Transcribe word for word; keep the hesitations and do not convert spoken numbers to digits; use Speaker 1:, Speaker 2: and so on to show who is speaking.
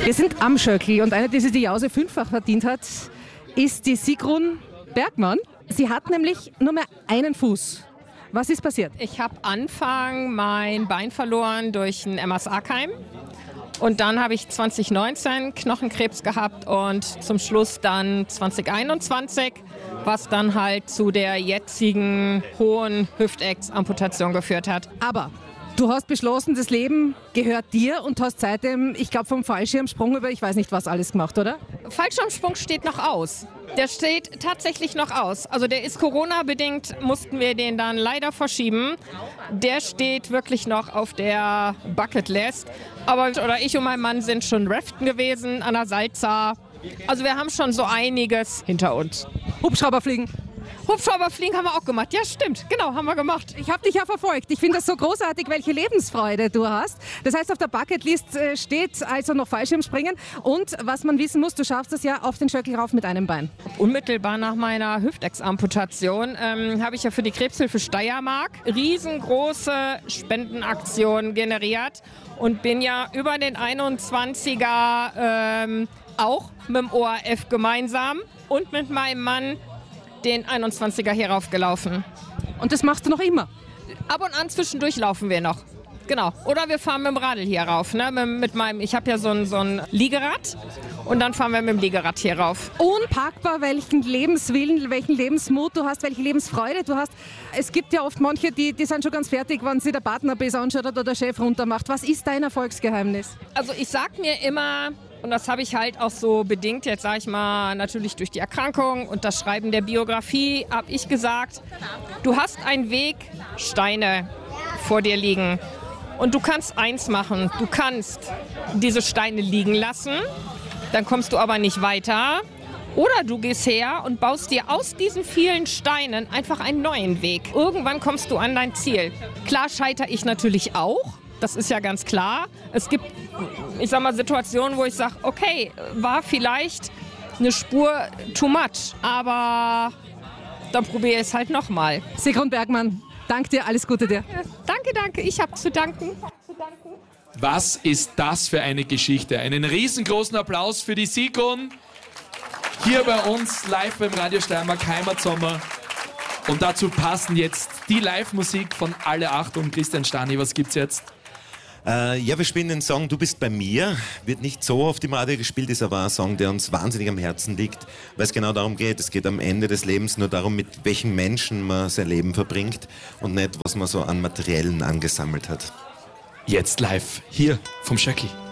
Speaker 1: Wir sind am Schöckl und eine, die sich die Jause fünffach verdient hat, ist die Sigrun Bergmann. Sie hat nämlich nur mehr einen Fuß. Was ist passiert?
Speaker 2: Ich habe Anfang mein Bein verloren durch einen M S A-Keim. Und dann habe ich zwanzig neunzehn Knochenkrebs gehabt und zum Schluss dann zwanzig einundzwanzig, was dann halt zu der jetzigen hohen Hüftex-Amputation geführt hat.
Speaker 1: Aber du hast beschlossen, das Leben gehört dir und hast seitdem, ich glaube, vom Fallschirmsprung über ich weiß nicht was alles gemacht, oder?
Speaker 2: Fallschirmsprung steht noch aus. Der steht tatsächlich noch aus. Also der ist Corona-bedingt, mussten wir den dann leider verschieben. Der steht wirklich noch auf der Bucketlist. Aber oder ich und mein Mann sind schon raften gewesen an der Salza. Also wir haben schon so einiges hinter uns.
Speaker 1: Hubschrauber fliegen.
Speaker 2: Hubschrauberfliegen haben wir auch gemacht. Ja, stimmt. Genau, haben wir gemacht.
Speaker 1: Ich habe dich ja verfolgt. Ich finde das so großartig, welche Lebensfreude du hast. Das heißt, auf der Bucketlist äh, steht also noch Fallschirmspringen. Und was man wissen muss, du schaffst es ja auf den Schöckl rauf mit einem Bein.
Speaker 2: Unmittelbar nach meiner Hüftex-Amputation ähm, habe ich ja für die Krebshilfe Steiermark riesengroße Spendenaktionen generiert und bin ja über den einundzwanziger ähm, auch mit dem O R F gemeinsam und mit meinem Mann den einundzwanziger hier raufgelaufen.
Speaker 1: Und das machst du noch immer?
Speaker 2: Ab und an zwischendurch laufen wir noch. Genau. Oder wir fahren mit dem Radl hier rauf. Ne? Mit, mit meinem, ich habe ja so ein, so ein Liegerad und dann fahren wir mit dem Liegerad hier rauf.
Speaker 1: Unpackbar, welchen Lebenswillen, welchen Lebensmut du hast, welche Lebensfreude du hast. Es gibt ja oft manche, die, die sind schon ganz fertig, wenn sie der Partner besser anschaut oder der Chef runtermacht. Was ist dein Erfolgsgeheimnis?
Speaker 2: Also ich sag mir immer, und das habe ich halt auch so bedingt, jetzt sage ich mal, natürlich durch die Erkrankung und das Schreiben der Biografie, habe ich gesagt, du hast einen Weg, Steine vor dir liegen. Und du kannst eins machen, du kannst diese Steine liegen lassen, dann kommst du aber nicht weiter. Oder du gehst her und baust dir aus diesen vielen Steinen einfach einen neuen Weg. Irgendwann kommst du an dein Ziel. Klar scheitere ich natürlich auch. Das ist ja ganz klar. Es gibt, ich sag mal, Situationen, wo ich sage, okay, war vielleicht eine Spur too much, aber dann probiere ich es halt nochmal.
Speaker 1: Sigrun Bergmann, danke dir, alles Gute dir.
Speaker 2: Ja, danke, danke, ich habe zu danken.
Speaker 3: Was ist das für eine Geschichte? Einen riesengroßen Applaus für die Sigrun. Hier bei uns live beim Radio Steiermark Heimatsommer. Und dazu passen jetzt die Live-Musik von Alle Achtung. Christian Stani, was gibt's jetzt?
Speaker 4: Äh, ja, wir spielen den Song Du bist bei mir. Wird nicht so oft im Radio gespielt, ist aber ein Song, der uns wahnsinnig am Herzen liegt, weil es genau darum geht. Es geht am Ende des Lebens nur darum, mit welchen Menschen man sein Leben verbringt und nicht, was man so an Materiellen angesammelt hat.
Speaker 3: Jetzt live hier vom Schöckl.